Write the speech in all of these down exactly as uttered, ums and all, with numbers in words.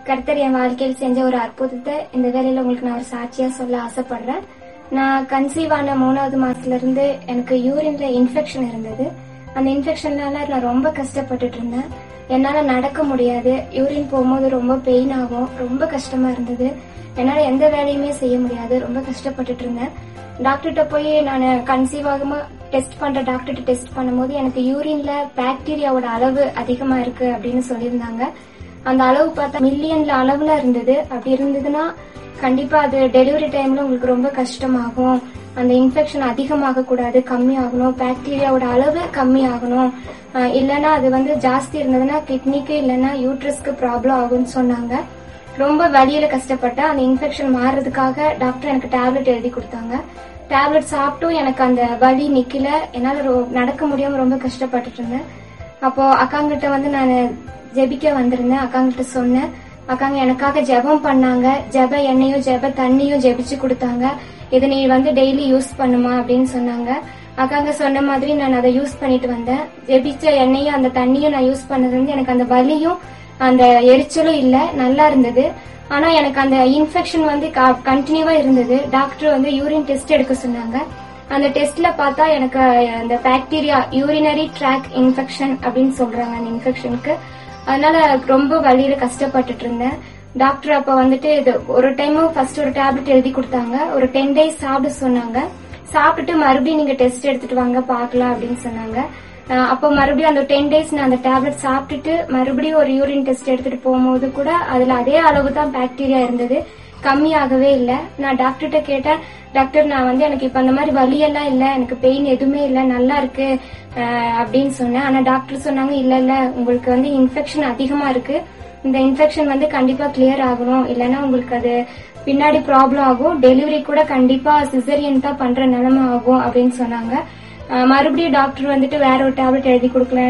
கர்த்தர் என் வாழ்க்கையில் செஞ்ச ஒரு அற்புதத்தை இந்த வேலையில உங்களுக்கு நான் ஒரு சாட்சியா சொல்ல ஆசைப்படுறேன். நான் கன்சீவ் ஆன மூணாவது மாசத்துல இருந்து எனக்கு யூரின்ல இன்ஃபெக்ஷன் இருந்தது. அந்த இன்ஃபெக்ஷன்னால நான் ரொம்ப கஷ்டப்பட்டுட்டு இருந்தேன். என்னால நடக்க முடியாது. யூரின் போகும்போது ரொம்ப பெயின் ஆகும். ரொம்ப கஷ்டமா இருந்தது. என்னால எந்த வேலையுமே செய்ய முடியாது. ரொம்ப கஷ்டப்பட்டுட்டு இருந்தேன். டாக்டர்கிட்ட போய் நான் கன்சீவ் ஆகாம டெஸ்ட் பண்ற டாக்டர்கிட்ட டெஸ்ட் பண்ணும்போது எனக்கு யூரின்ல பாக்டீரியாவோட அளவு அதிகமா இருக்கு அப்படின்னு சொல்லியிருந்தாங்க. அந்த அளவு பார்த்தா மில்லியன்ல அளவுல இருந்தது. அப்படி இருந்ததுன்னா கண்டிப்பா அது டெலிவரி டைம்ல உங்களுக்கு ரொம்ப கஷ்டமாகும். அந்த இன்ஃபெக்ஷன் அதிகமாக கூடாது, கம்மி ஆகணும். பாக்டீரியாவோட அளவு கம்மி ஆகணும். இல்லைன்னா அது வந்து ஜாஸ்தி இருந்ததுன்னா கிட்னிக்கு இல்லைன்னா யூட்ரஸ்க்கு ப்ராப்ளம் ஆகும்னு சொன்னாங்க. ரொம்ப வலியில கஷ்டப்பட்டேன். அந்த இன்ஃபெக்ஷன் மாறுறதுக்காக டாக்டர் எனக்கு டேப்லெட் எழுதி கொடுத்தாங்க. டேப்லெட் சாப்பிட்டும் எனக்கு அந்த வலி நிக்கல. என்னால நடக்க முடியாம ரொம்ப கஷ்டப்பட்டுட்டு இருந்தேன். அப்போ அக்காங்கிட்ட வந்து நான் ஜெபிக்க வந்திருந்தேன். அக்காங்கிட்ட சொன்னேன். அக்காங்க எனக்காக ஜெபம் பண்ணாங்க. ஜெப எண்ணெயும் ஜெப தண்ணியும் ஜெபிச்சு கொடுத்தாங்க. இதை நீ வந்து டெய்லி யூஸ் பண்ணுமா அப்படின்னு சொன்னாங்க. அக்காங்க சொன்ன மாதிரி நான் அதை யூஸ் பண்ணிட்டு வந்தேன். ஜெபிச்ச எண்ணெயும் அந்த தண்ணியும் நான் யூஸ் பண்ணது வந்து எனக்கு அந்த வலியும் அந்த எரிச்சலும் இல்ல, நல்லா இருந்தது. ஆனா எனக்கு அந்த இன்ஃபெக்ஷன் வந்து கண்டினியூவா இருந்தது. டாக்டர் வந்து யூரின் டெஸ்ட் எடுக்க சொன்னாங்க. அந்த டெஸ்ட்ல பார்த்தா எனக்கு அந்த பாக்டீரியா யூரினரி ட்ராக் இன்ஃபெக்ஷன் அப்படின்னு சொல்றாங்க அந்த இன்ஃபெக்ஷனுக்கு. அதனால ரொம்ப வலியில கஷ்டப்பட்டுட்டு இருந்தேன். டாக்டர் அப்ப வந்துட்டு இது ஒரு டைம் ஃபர்ஸ்ட் ஒரு டேப்லெட் எழுதி கொடுத்தாங்க. ஒரு டென் டேஸ் சாப்பிட சொன்னாங்க. சாப்பிட்டுட்டு மறுபடியும் நீங்க டெஸ்ட் எடுத்துட்டு வாங்க பாக்கலாம் அப்படின்னு சொன்னாங்க. அப்போ மறுபடியும் அந்த டென் டேஸ் நான் அந்த டேப்லெட் சாப்பிட்டுட்டு மறுபடியும் ஒரு யூரின் டெஸ்ட் எடுத்துட்டு போகும்போது கூட அதுல அதே அளவு தான் பாக்டீரியா இருந்தது, கம்மியாகவே இல்லை. நான் டாக்டர்கிட்ட கேட்டேன், டாக்டர் நான் வந்து எனக்கு இப்ப அந்த மாதிரி வலியெல்லாம் இல்ல, எனக்கு பெயின் எதுவுமே இல்ல, நல்லா இருக்கு அப்படின்னு சொன்னேன். ஆனா டாக்டர் சொன்னாங்க இல்ல இல்ல உங்களுக்கு வந்து இன்ஃபெக்ஷன் அதிகமா இருக்கு. இந்த இன்ஃபெக்ஷன் வந்து கண்டிப்பா கிளியர் ஆகணும், இல்லைன்னா உங்களுக்கு அது பின்னாடி ப்ராப்ளம் ஆகும். டெலிவரி கூட கண்டிப்பா சிசரியன் தான் பண்ற நிலைமை ஆகும் அப்படின்னு சொன்னாங்க. மறுபடியும் டாக்டர் வந்துட்டு வேற ஒரு டேப்லெட் எழுதி கொடுக்கல,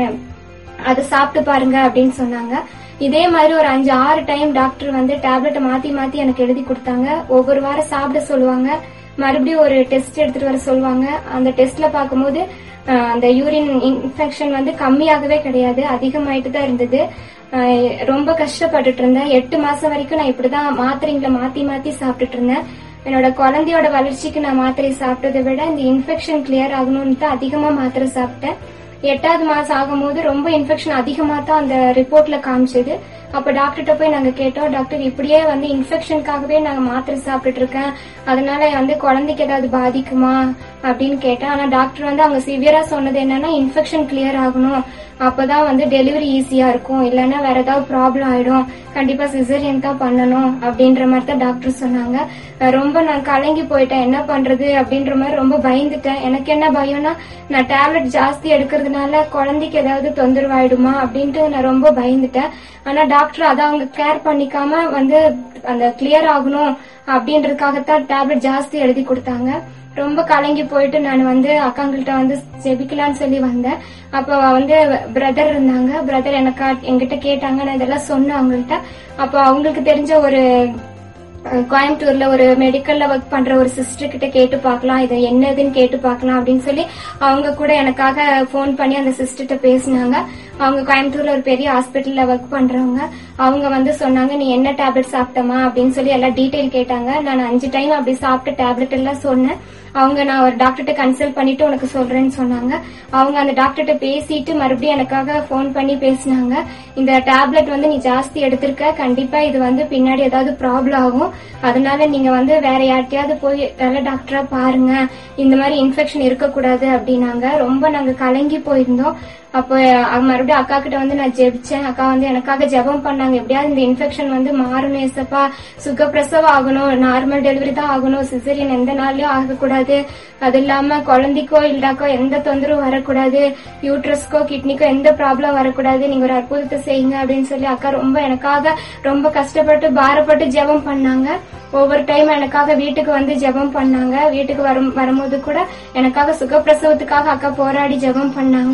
அதை சாப்பிட்டு பாருங்க அப்படின்னு சொன்னாங்க. இதே மாதிரி ஒரு அஞ்சு ஆறு டைம் டாக்டர் வந்து டேப்லெட்டை மாத்தி மாத்தி எனக்கு எழுதி கொடுத்தாங்க. ஒவ்வொரு வாரம் சாப்பிட சொல்லுவாங்க. மறுபடியும் ஒரு டெஸ்ட் எடுத்துட்டு வர சொல்லுவாங்க. அந்த டெஸ்ட்ல பார்க்கும்போது அந்த யூரின் இன்ஃபெக்ஷன் வந்து கம்மியாகவே கிடையாது, அதிகமாயிட்டு தான் இருந்தது. ரொம்ப கஷ்டப்பட்டுட்டு இருந்தேன். எட்டு மாசம் வரைக்கும் நான் இப்படிதான் மாத்திரைங்களை மாத்தி மாத்தி சாப்பிட்டுட்டு இருந்தேன். என்னோட குழந்தையோட வளர்ச்சிக்கு நான் மாத்திரை சாப்பிட்டதை விட இந்த இன்ஃபெக்ஷன் கிளியர் ஆகணும்னு அதிகமா மாத்திரை சாப்பிட்டேன். எட்டாவது மாசம் ஆகும்போது ரொம்ப இன்ஃபெக்ஷன் அதிகமா தான் அந்த ரிப்போர்ட்ல காமிச்சது. அப்ப டாக்டர்கிட்ட போய் நாங்க கேட்டோம், டாக்டர் இப்படியே வந்து இன்ஃபெக்ஷனுக்காகவே நாங்க மாத்திரை சாப்பிட்டுட்டு இருக்கேன், அதனால வந்து குழந்தைக்கு ஏதாவது பாதிக்குமா அப்படின்னு கேட்டேன். ஆனா டாக்டர் வந்து அவங்க சிவியரா சொன்னது என்னன்னா இன்ஃபெக்ஷன் கிளியர் ஆகணும், அப்பதான் வந்து டெலிவரி ஈஸியா இருக்கும், இல்லைன்னா வேற ஏதாவது ப்ராப்ளம் ஆயிடும், கண்டிப்பா சிசரியன் தான் பண்ணணும் அப்படின்ற மாதிரி தான் டாக்டர் சொன்னாங்க. ரொம்ப நான் கலங்கி போயிட்டேன், என்ன பண்றது அப்படின்ற மாதிரி ரொம்ப பயந்துட்டேன். எனக்கு என்ன பயம்னா நான் டேப்லெட் ஜாஸ்தி எடுக்கிறதுனால குழந்தைக்கு ஏதாவது தொந்தரவு ஆயிடுமா அப்படின்ட்டு நான் ரொம்ப பயந்துட்டேன். ஆனா டாக்டர் அதை அவங்க கேர் பண்ணிக்காம வந்து அந்த கிளியர் ஆகணும் அப்படின்றதுக்காகத்தான் டேப்லெட் ஜாஸ்தி எழுதி கொடுத்தாங்க. ரொம்ப கலங்கி போயிட்டு நான் வந்து அக்காங்கள்ட்ட வந்து ஜெபிக்கலான்னு சொல்லி வந்தேன். அப்ப வந்து பிரதர் இருந்தாங்க. பிரதர் எனக்கு என்கிட்ட கேட்டாங்க, நான் இதெல்லாம் சொன்னேன் அவங்கள்ட்ட. அப்ப அவங்களுக்கு தெரிஞ்ச ஒரு கோயம்புத்தூர்ல ஒரு மெடிக்கல்ல ஒர்க் பண்ற ஒரு சிஸ்டர் கிட்ட கேட்டு பாக்கலாம், இது என்னதுன்னு கேட்டு பாக்கலாம் அப்படின்னு சொல்லி அவங்க கூட எனக்காக போன் பண்ணி அந்த சிஸ்டர்கிட்ட பேசினாங்க. அவங்க கோயம்புத்தூர்ல ஒரு பெரிய ஹாஸ்பிட்டல்ல ஒர்க் பண்றவங்க. அவங்க வந்து சொன்னாங்க, நீ என்ன டேப்லெட் சாப்பிட்டமா அப்படின்னு சொல்லி எல்லாம் டீடைல் கேட்டாங்க. நான் அஞ்சு டைம் அப்படி சாப்பிட்ட டேப்லெட் எல்லாம் சொன்னேன். அவங்க நான் ஒரு டாக்டர்கிட்ட கன்சல்ட் பண்ணிட்டு உனக்கு சொல்றேன்னு சொன்னாங்க. அவங்க அந்த டாக்டர்கிட்ட பேசிட்டு மறுபடியும் எனக்காக போன் பண்ணி பேசினாங்க. இந்த டேப்லெட் வந்து நீ ஜாஸ்தி எடுத்திருக்க, கண்டிப்பா இது வந்து பின்னாடி ஏதாவது ப்ராப்ளம் ஆகும், அதனால நீங்க வந்து வேற யார்கிட்டயாவது போய் நல்ல டாக்டரா பாருங்க, இந்த மாதிரி இன்ஃபெக்ஷன் இருக்கக்கூடாது அப்படின்னாங்க. ரொம்ப நாங்க கலங்கி போயிருந்தோம். அப்போ மறுபடியும் அக்கா கிட்ட வந்து நான் ஜெபிச்சேன். அக்கா வந்து எனக்காக ஜெபம் பண்ணாங்க, எப்படியாவது இந்த இன்ஃபெக்ஷன் வந்து மாறணும் ஏசப்பா, சுகப்பிரசவம் ஆகணும், நார்மல் டெலிவரி தான் ஆகணும், சிசரியன் எந்த நாள்லயும் ஆகக்கூடாது, அது இல்லாம குழந்தைக்கோ இல்லடாக்கோ எந்த தொந்தரவும் வரக்கூடாது, யூட்ரஸ்க்கோ கிட்னிக்கோ எந்த ப்ராப்ளம் வரக்கூடாது, நீங்க ஒரு அற்புதத்தை செய்யுங்க அப்படின்னு சொல்லி அக்கா ரொம்ப எனக்காக ரொம்ப கஷ்டப்பட்டு பாரப்பட்டு ஜெபம் பண்ணாங்க. ஒவ்வொரு டைம் எனக்காக வீட்டுக்கு வந்து ஜெபம் பண்ணாங்க. வீட்டுக்கு வரும் வரும்போது கூட எனக்காக சுகப்பிரசவத்துக்காக அக்கா போராடி ஜெபம் பண்ணாங்க.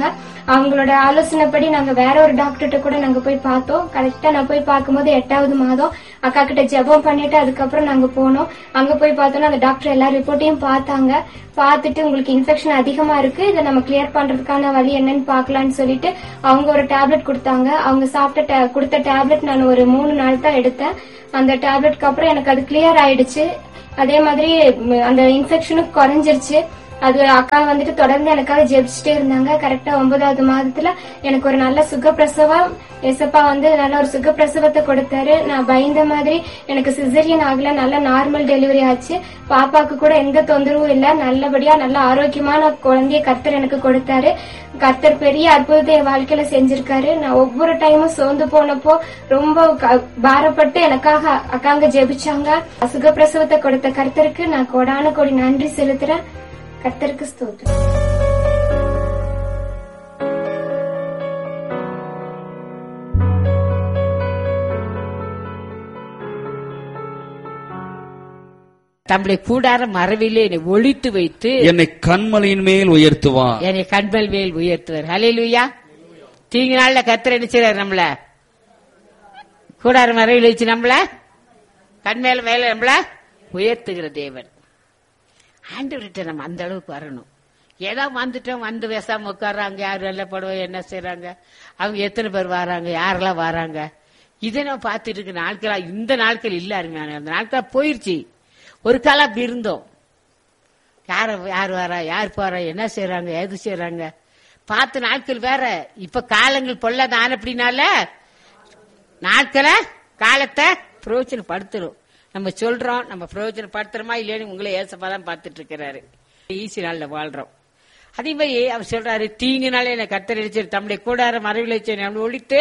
அவங்களோட ஆலோசனைப்படி நாங்க வேற ஒரு டாக்டர்கிட்ட கூட நாங்க போய் பார்த்தோம். கரெக்டா நான் போய் பார்க்கும்போது எட்டாவது மாதம் அக்கா கிட்ட ஜெபம் பண்ணிட்டு அதுக்கப்புறம் நாங்க போனோம். அங்க போய் பார்த்தோம்னா அந்த டாக்டர் எல்லா ரிப்போர்ட்டையும் பார்த்தாங்க. பார்த்துட்டு உங்களுக்கு இன்ஃபெக்ஷன் அதிகமா இருக்கு, இதை நம்ம கிளியர் பண்றதுக்கான வழி என்னன்னு பாக்கலாம்னு சொல்லிட்டு அவங்க ஒரு டேப்லெட் கொடுத்தாங்க. அவங்க சாப்பிட்ட கொடுத்த டேப்லெட் நான் ஒரு மூணு நாள் தான் எடுத்தேன். அந்த டேப்லெட்க்கு அப்புறம் எனக்கு அது கிளியர் ஆயிடுச்சு. அதே மாதிரி அந்த இன்ஃபெக்ஷனும் குறைஞ்சிருச்சு. அது அக்கா வந்துட்டு தொடர்ந்து எனக்காக ஜெபிச்சுட்டே இருந்தாங்க. கரெக்டா ஒன்பதாவது மாதத்துல எனக்கு ஒரு நல்ல சுகப்பிரசவம், எசப்பா வந்து நல்ல ஒரு சுகப்பிரசவத்தை கொடுத்தாரு. நான் பயந்த மாதிரி எனக்கு சிசரியன் ஆகல, நல்ல நார்மல் டெலிவரி ஆச்சு. பாப்பாக்கு கூட எந்த தொந்தரவும் இல்ல, நல்லபடியா நல்ல ஆரோக்கியமான குழந்தைய கர்த்தர் எனக்கு கொடுத்தாரு. கர்த்தர் பெரிய அற்புதத்தை என் வாழ்க்கையில செஞ்சிருக்காரு. நான் ஒவ்வொரு டைமும் சோர்ந்து போனப்போ ரொம்ப பாரப்பட்டு எனக்காக அக்காங்க ஜெபிச்சாங்க. சுகப்பிரசவத்தை கொடுத்த கர்த்தருக்கு நான் கோடான கோடி நன்றி செலுத்துறேன். கர்த்தருக்கு ஸ்தோத்திரம். தம்முடைய கூடார மறைவிலே என்னை ஒழித்து வைத்து என்னை கண்மலையின் மேல் உயர்த்துவார். என்னை கண்மல் மேல் உயர்த்துவார். ஹல்லேலூயா. தீங்கு நாள்ல கர்த்தர் என்ன செய்றார்? நம்மள கூடார மறைவில் வச்சு நம்மள கண்மேல மேல நம்மள உயர்த்துகிற தேவன். ஆண்டவர்கிட்ட நம்ம அந்த அளவுக்கு வரணும். ஏதோ வந்துட்டோம், வந்து பேசாம உட்கார்றாங்க, யாரு நல்ல படுவோம், என்ன செய்யறாங்க, அவங்க எத்தனை பேர் வராங்க, யாரெல்லாம் வராங்க, இதை நம்ம பார்த்துட்டு இருக்க நாட்களா இந்த நாட்கள் இல்ல. அருமையான அந்த நாட்கள் போயிருச்சு. ஒரு காலம் அப்படி இருந்தோம். யார யார் வரா, யார் போறா, என்ன செய்யறாங்க, எது செய்யறாங்க பார்த்து நாட்கள் வேற. இப்ப காலங்கள் பொல்லாத ஆன அப்படின்னால நாட்களை காலத்தை பிரயோஜனப்படுத்தணும். நம்ம சொல்றோம், நம்ம பிரயோஜனப்படுத்துறோமா இல்லைன்னு உங்களை ஏசப்பாதான் பார்த்துட்டு இருக்கிறாரு. ஈஸி நாள்ல வாழ்றோம். அதே மாதிரி அவர் சொல்றாரு, தீங்கு நாளே என்ன கர்த்தர் அடிச்சு தம்முடைய கூடார மறைவில் வச்சு ஒழித்து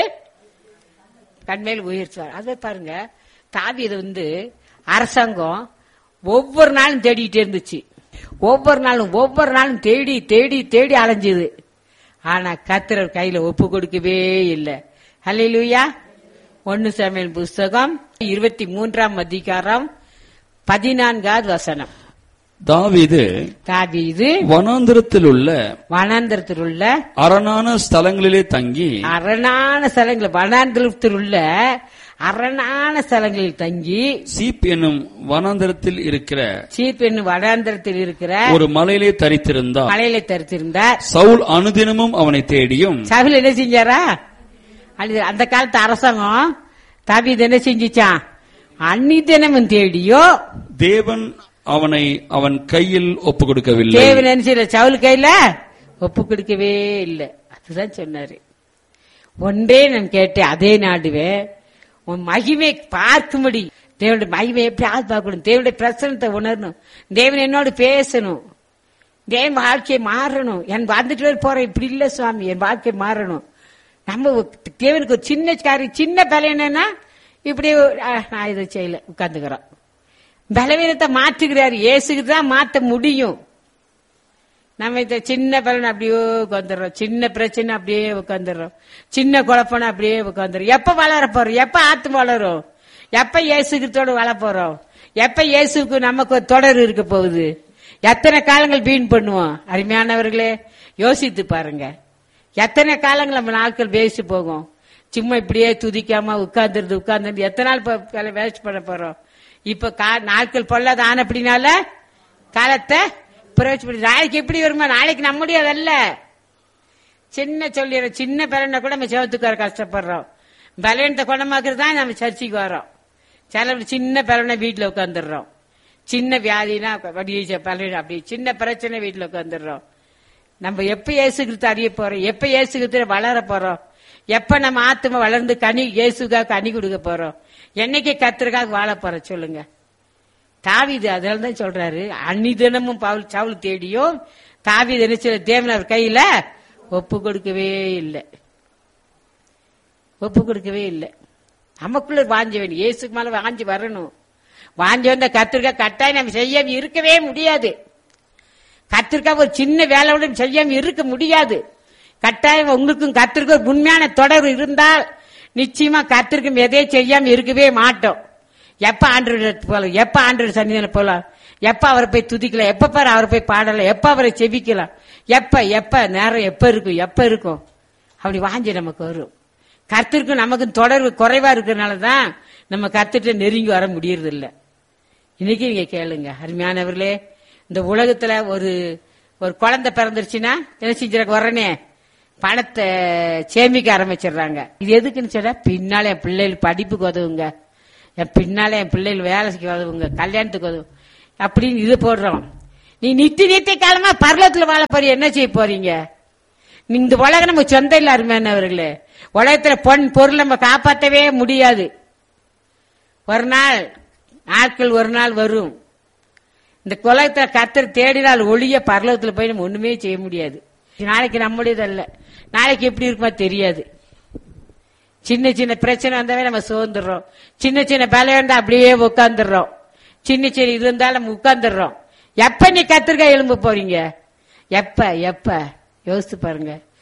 கண்மேல் உயர்த்துவார். அதை பாருங்க, தாவீது வந்து அரசாங்கம் ஒவ்வொரு நாளும் தேடிட்டே இருந்துச்சு. ஒவ்வொரு நாளும் ஒவ்வொரு நாளும் தேடி தேடி தேடி அலைஞ்சுது. ஆனா கர்த்தர் கையில ஒப்பு கொடுக்கவே இல்லை. ஹல்லேலூயா. ஒன்னு சாமுவேல் புஸ்தகம் இருபத்தி மூன்றாம் அதிகாரம் பதினான்காவது வசனம். தாவீது தாவீது வனாந்திரத்தில் உள்ள வனாந்திரத்தில் உள்ள அரணான ஸ்தலங்களிலே தங்கி அரணான ஸ்தலங்கள் வனாந்திரத்தில் உள்ள அரணான ஸ்தலங்களில் தங்கி சீப் என்னும் வனாந்திரத்தில் இருக்கிற சீப் என்னும் வனாந்திரத்தில் இருக்கிற ஒரு மலையிலே தரித்திருந்தார். மலையிலே தரித்திருந்தார். சவுல் அனுதினமும் அவனை தேடியும். சவுல் என்ன செஞ்சாரா? அந்த காலத்து அரசாங்கம் தாவீது என்ன செஞ்சிச்சான்? அன்னிதினமும் தேடியோ தேவன் அவனை அவன் கையில் ஒப்பு கொடுக்கவில்லை. தேவன் என்ன செய்யல? சவுல் கையில ஒப்பு கொடுக்கவே இல்லை. அதுதான் சொன்னாரு. ஒன்றே நான் கேட்டேன், அதே நாடுவே உன் மகிமை பார்க்கும்படி. தேவனுடைய மகிமை எப்படி ஆள் பார்க்கணும், தேவனுடைய பிரசனத்தை உணரணும், தேவன் என்னோடு பேசணும், தேவன் வாழ்க்கையை மாறணும். என் வந்துட்டு போறேன் இப்படி இல்ல சுவாமி, என் வாழ்க்கை மாறணும். நம்ம தேவனுக்கு ஒரு சின்ன காரியம், சின்ன பலவீனம்னா இப்படி நான் இதை செய்யல உட்கார்ந்துக்கிறோம். பலவீனத்தை மாற்றுகிறாரு. இயேசுக்கு தான் மாற்ற முடியும். நம்ம இந்த சின்ன பலன் அப்படியே உட்காந்துடுறோம், சின்ன பிரச்சனை அப்படியே உட்காந்துடுறோம், சின்ன குழப்பம் அப்படியே உட்காந்துரும். எப்ப வளர போறோம்? எப்ப ஆத்து வளரும்? எப்ப இயேசுக்கத்தோடு வளர போறோம்? எப்ப இயேசுக்கு நமக்கு ஒரு தொடர் இருக்க போகுது? எத்தனை காலங்கள் வீண் பண்ணுவோம்? அருமையானவர்களே, யோசித்து பாருங்க. எத்தனை காலங்கள் நம்ம நாட்கள் வேஸ்ட் போகும்? சும்மா இப்படியே துதிக்காம உட்கார்ந்துருது உட்கார்ந்து எத்தனை நாள் வேஸ்ட் பண்ண போறோம்? இப்ப நாட்கள் பொல்லாத ஆன அப்படின்னால காலத்தை பிரயோஜனப்படி. நாளைக்கு எப்படி வருமா? நாளைக்கு நம்முடைய அதல்ல. சின்ன சொல்லிடுறோம், சின்ன பலனை கூட நம்ம செவத்துக்கு வர கஷ்டப்படுறோம். பலவீனத்தை குணமாக்குறது தான் நம்ம சர்ச்சைக்கு வரோம். சில சின்ன பலனை வீட்டுல உட்காந்துடுறோம். சின்ன வியாதினா பலவீனம், அப்படி சின்ன பிரச்சனை வீட்டுல உட்காந்துடுறோம். நம்ம எப்ப இயேசுகிறிஸ்து அறிய போறோம்? எப்ப இயேசுகிறிஸ்து வளர போறோம்? எப்ப நம்ம ஆத்மா வளர்ந்து கனி இயேசுக்காக கனி கொடுக்க போறோம்? என்னைக்கு கர்த்தருக்காக வாழ போறோம் சொல்லுங்க. தாவீது அதனால தான் சொல்றாரு, அன்னிதினமும் பவுல் சவுல் தேடியும் தாவீது என்ன செய்ய தேவன் அவர் கையில ஒப்பு கொடுக்கவே இல்லை. ஒப்பு கொடுக்கவே இல்லை. நமக்குள்ள வாஞ்சி வேணும், இயேசுக்கு மேல வாஞ்சி வரணும். வாஞ்சி வந்த கர்த்தருக்காக கட்டாயம் நம்ம செய்யாம இருக்கவே முடியாது. கர்த்தருக்காக ஒரு சின்ன வேலையோட செய்யாம இருக்க முடியாது. கட்டாயம் உங்களுக்கும் கர்த்தருக்கு ஒரு உண்மையான தொடர்பு இருந்தால் நிச்சயமா கர்த்தருக்கும் எதையும் செய்யாம இருக்கவே மாட்டோம். எப்ப ஆண்டவர் போலாம், எப்ப ஆண்டவர் சன்னிதானம் போலாம், எப்ப அவரை போய் துதிக்கலாம், எப்ப பாரு அவரை போய் பாடலாம், எப்ப அவரை செவிக்கலாம், எப்ப எப்ப நேரம் எப்ப இருக்கும் எப்ப இருக்கும் அப்படி வாஞ்சி நமக்கு வரும். கர்த்தருக்கும் நமக்கு தொடர்பு குறைவா இருக்கிறதுனாலதான் நம்ம கர்த்தர்ட்ட நெருங்கி வர முடியறது இல்ல. இன்னைக்கு நீங்க கேளுங்க அருமையானவர்களே, இந்த உலகத்துல ஒரு ஒரு குழந்தை பிறந்துருச்சுன்னா என்ன செஞ்சிருக்க உடனே பணத்தை சேமிக்க ஆரம்பிச்சிடுறாங்க. இது எதுக்குன்னு சொன்னா, பின்னால என் பிள்ளைகள் படிப்புக்கு உதவுங்க, என் பின்னால என் பிள்ளைகள் வேலைக்கு உதவுங்க, கல்யாணத்துக்கு உதவும் அப்படின்னு இது போடுறோம். நீ நித்திய நித்திய காலமா பரலோகத்துல வாழ போறீங்க, என்ன செய்ய போறீங்க? இந்த உலகம் நம்ம சொந்த இல்ல அருமையானவர்களே. உலகத்துல பொன் பொருள் நம்ம காப்பாற்றவே முடியாது. ஒரு நாள் நாட்கள் ஒரு நாள் வரும். இந்த உலகத்துல கர்த்தர் தேடினால் ஒளிய பரலோகத்துல போய் நம்ம ஒண்ணுமே செய்ய முடியாது. நாளைக்கு நம்முடையது அல்ல, நாளைக்கு எப்படி இருக்குமா தெரியாது. சின்ன சின்ன பிரச்சனை வந்தாவே நம்ம சோர்ந்துடுறோம், சின்ன சின்ன பலம் இருந்தா அப்படியே உட்கார்ந்துடுறோம், சின்ன சின்ன இது இருந்தாலும் நம்ம உட்கார்ந்துடுறோம். எப்ப நீ கர்த்தருக்காக எழும்ப போறீங்க? எப்ப எப்ப யோசிச்சு பாருங்க.